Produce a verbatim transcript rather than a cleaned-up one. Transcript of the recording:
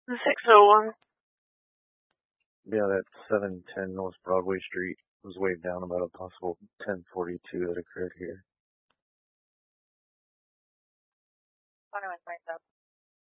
six oh one. Yeah, that seven ten North Broadway Street was waved down about a possible ten forty-two that occurred here. twenty-one point seven.